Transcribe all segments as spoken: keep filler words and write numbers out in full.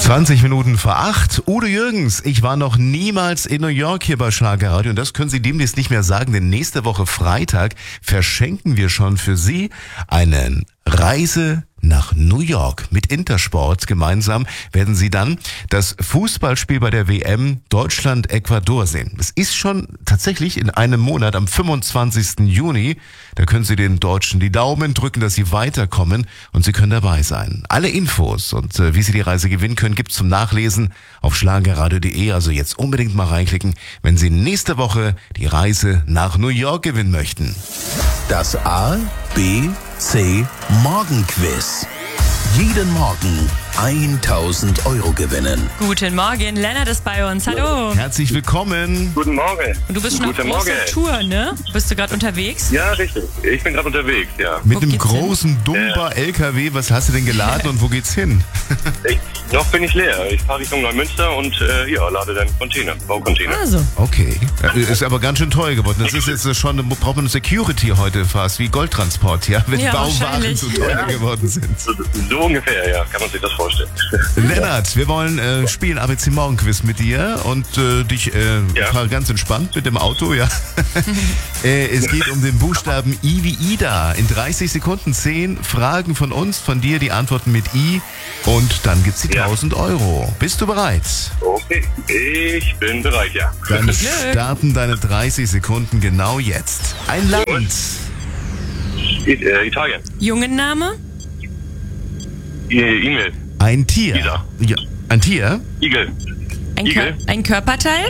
zwanzig Minuten vor acht. Udo Jürgens, ich war noch niemals in New York hier bei Schlagerradio und das können Sie demnächst nicht mehr sagen, denn nächste Woche Freitag verschenken wir schon für Sie eine Reise nach New York. Mit Intersport gemeinsam werden Sie dann das Fußballspiel bei der W M Deutschland-Ecuador sehen. Es ist schon tatsächlich in einem Monat, am fünfundzwanzigsten Juni. Da können Sie den Deutschen die Daumen drücken, dass sie weiterkommen und Sie können dabei sein. Alle Infos und äh, wie Sie die Reise gewinnen können, gibt's zum Nachlesen auf schlagerradio punkt de. Also jetzt unbedingt mal reinklicken, wenn Sie nächste Woche die Reise nach New York gewinnen möchten. Das A, B, C Morgenquiz. Jeden Morgen tausend Euro gewinnen. Guten Morgen, Lennart ist bei uns. Hallo. Herzlich willkommen. Guten Morgen. Und du bist schon auf Guten großer Morgen. Tour, ne? Bist du gerade unterwegs? Ja, richtig. Ich bin gerade unterwegs, ja. Mit Wo einem geht's hin? großen Dumper L K W, was hast du denn geladen und wo geht's hin? Ich, noch bin ich leer. Ich fahre Richtung Neumünster und äh, ja, lade dann Container, Baucontainer. Also. Okay, äh, ist aber ganz schön teuer geworden. Das ist jetzt schon, braucht man eine Security heute fast, wie Goldtransport, ja? Wenn Ja, Bauwaren wahrscheinlich. so teuer Ja. geworden sind. So, so ungefähr, ja, kann man sich das vorstellen. Lennart, wir wollen äh, spielen A B C Morgenquiz mit dir und äh, dich äh, Ja. fahr ganz entspannt mit dem Auto, ja. äh, es geht um den Buchstaben I wie Ida. In dreißig Sekunden zehn Fragen von uns, von dir die Antworten mit I und dann gibt's die Ja. tausend Euro. Bist du bereit? Okay, ich bin bereit, ja. Dann Glück. starten deine dreißig Sekunden genau jetzt. Ein Land, I äh, Italien. Jungenname? I E-Mail. ein Tier. Ida. Ja, ein Tier? Igel. Ein, Igel. Kör ein Körperteil?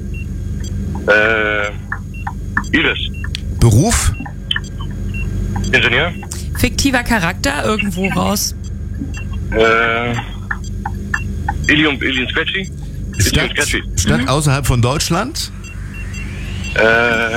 Äh, Iris. Beruf? Ingenieur. Fiktiver Charakter? Irgendwo raus. Äh, Ilium, Ilium Scratchy. Ilium Stadt, Scratchy. Stadt außerhalb von Deutschland? Äh,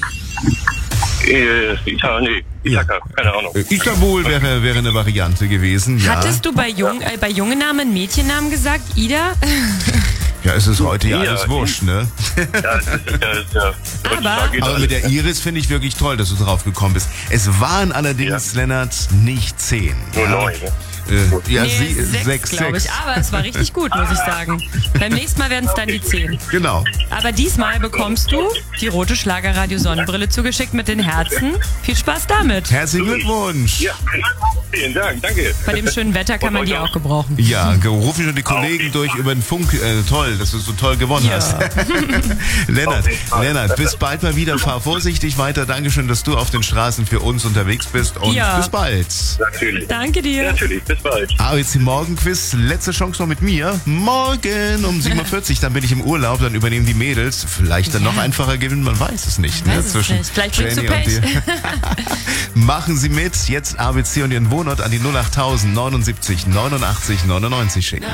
äh, Italien, nee, Ithaka, keine Ahnung. Äh, Istanbul wäre, wäre eine Variante gewesen, ja. Hattest du bei, Jung, äh, bei Jungennamen Mädchennamen gesagt? Ida? Ja, es ist heute ja Ja, alles wurscht, ne? Ja, das ist, das ist, ja, heutzutage geht Aber alles. mit der Iris finde ich wirklich toll, dass du drauf gekommen bist. Es waren allerdings, Lennart, nicht zehn. Nur ja. neun, ne? Äh, ja, Nee, sie, sechs, sechs, glaube ich. sechs. Aber es war richtig gut, muss ich sagen. Beim nächsten Mal werden es dann die zehn. Genau. Aber diesmal bekommst du die rote Schlagerradio-Sonnenbrille zugeschickt mit den Herzen. Viel Spaß damit. Herzlichen Glückwunsch. Ja, vielen Dank, danke. Bei dem schönen Wetter kann man die auch gebrauchen. Ja, rufen schon die Kollegen durch über den Funk. Äh, toll, dass du so toll gewonnen Ja. hast. Lennart, Auf jeden Fall. Lennart, bis bald mal wieder. Fahr vorsichtig weiter. Dankeschön, dass du auf den Straßen für uns unterwegs bist. Und Ja. bis bald. Natürlich. Danke dir. Natürlich, bis bald. A B C Morgenquiz, letzte Chance noch mit mir. Morgen um sieben Uhr vierzig, dann bin ich im Urlaub, dann übernehmen die Mädels. Vielleicht dann noch einfacher gewinnen, man weiß es nicht. Weiß es nicht. Vielleicht bringst du Jenny und Pech. dir. Machen Sie mit. Jetzt A B C und Ihren Wohnort an die null acht null null neunundsiebzig neunundachtzig neunundneunzig schicken.